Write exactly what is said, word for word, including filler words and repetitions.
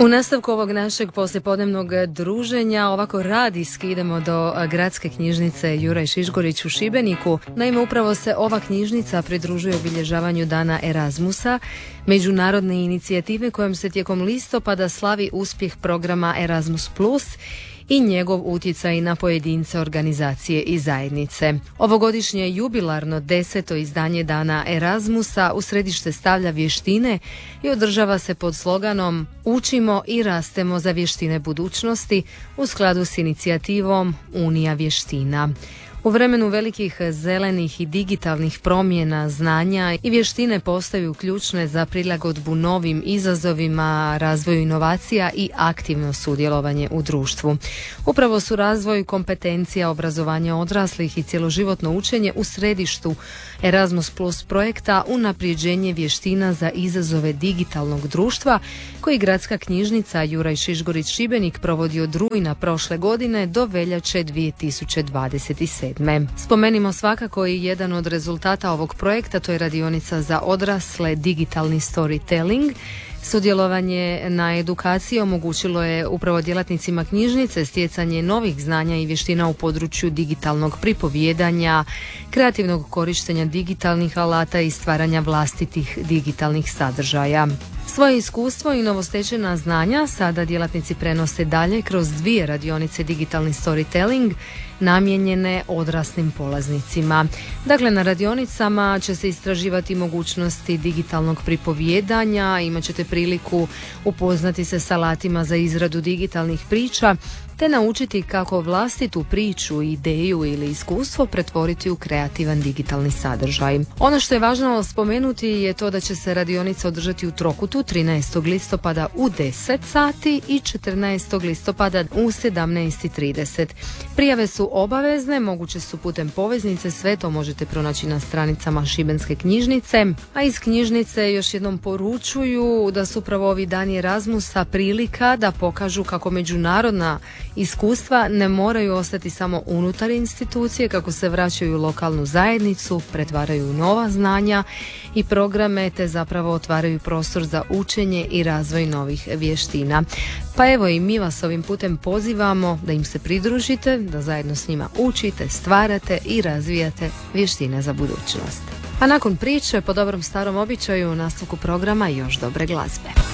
U nastavku ovog našeg poslijepodnevnog druženja ovako radijski idemo do gradske knjižnice Juraj Šišgorić u Šibeniku. Naime, upravo se ova knjižnica pridružuje obilježavanju Dana Erasmusa, međunarodne inicijative kojom se tijekom listopada slavi uspjeh programa Erasmus plus i njegov utjecaj na pojedince, organizacije i zajednice. Ovogodišnje jubilarno deseto izdanje Dana Erasmusa u središte stavlja vještine i održava se pod sloganom Učimo i rastemo za vještine budućnosti u skladu s inicijativom Unija vještina. U vremenu velikih zelenih i digitalnih promjena znanja i vještine postaju ključne za prilagodbu novim izazovima, razvoju inovacija i aktivno sudjelovanje u društvu. Upravo su razvoj kompetencija, obrazovanja odraslih i cjeloživotno učenje u središtu Erasmus plus projekta unaprijeđenje vještina za izazove digitalnog društva koji gradska knjižnica Juraj Šišgorić Šibenik provodi od rujna prošle godine do veljače dvije tisuće dvadeset sedme. Spomenimo svakako i jedan od rezultata ovog projekta, to je radionica za odrasle digitalni storytelling. Sudjelovanje na edukaciji omogućilo je upravo djelatnicima knjižnice stjecanje novih znanja i vještina u području digitalnog pripovijedanja, kreativnog korištenja digitalnih alata i stvaranja vlastitih digitalnih sadržaja. Svoje iskustvo i novostečena znanja sada djelatnici prenose dalje kroz dvije radionice digitalni storytelling namijenjene odraslim polaznicima. Dakle, na radionicama će se istraživati mogućnosti digitalnog pripovijedanja, imat ćete priliku upoznati se s alatima za izradu digitalnih priča, te naučiti kako vlastitu priču, ideju ili iskustvo pretvoriti u kreativan digitalni sadržaj. Ono što je važno spomenuti je to da će se radionica održati u Trokutu trinaestog listopada u deset sati i četrnaestog listopada u sedamnaest i trideset. Prijave su obavezne, moguće su putem poveznice, sve to možete pronaći na stranicama Šibenske knjižnice, a iz knjižnice još jednom poručuju da su upravo ovi dani Erasmusa prilika da pokažu kako međunarodna iskustva ne moraju ostati samo unutar institucije, kako se vraćaju u lokalnu zajednicu, pretvaraju u nova znanja i programe, te zapravo otvaraju prostor za učenje i razvoj novih vještina. Pa evo i mi vas ovim putem pozivamo da im se pridružite, da zajedno s njima učite, stvarate i razvijate vještine za budućnost. A nakon priče, po dobrom starom običaju, u nastavku programa još dobre glazbe.